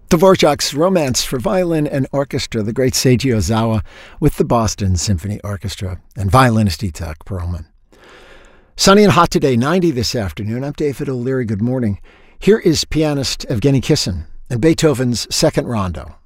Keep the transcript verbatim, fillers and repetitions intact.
Dvorak's Romance for Violin and Orchestra, the great Seiji Ozawa with the Boston Symphony Orchestra, and violinist Itzhak Perlman. Sunny and hot today, ninety this afternoon. I'm David O'Leary. Good morning. Here is pianist Evgeny Kissin and Beethoven's Second Rondo.